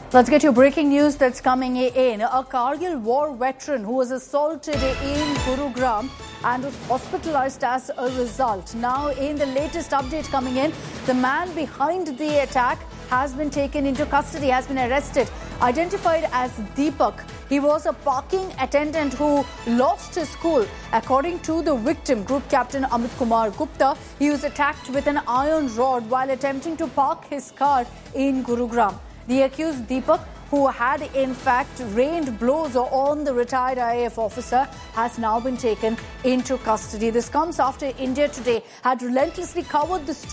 Let's get you breaking news that's coming in. A Kargil war veteran who was assaulted in Gurugram and was hospitalized as a result. Now, in the latest update coming in, the man behind the attack has been taken into custody, has been arrested. Identified as Deepak, he was a parking attendant who lost his cool. According to the victim, Group Captain Amit Kumar Gupta, he was attacked with an iron rod while attempting to park his car in Gurugram. The accused Deepak, who had in fact rained blows on the retired IAF officer, has now been taken into custody. This comes after India Today had relentlessly covered the story.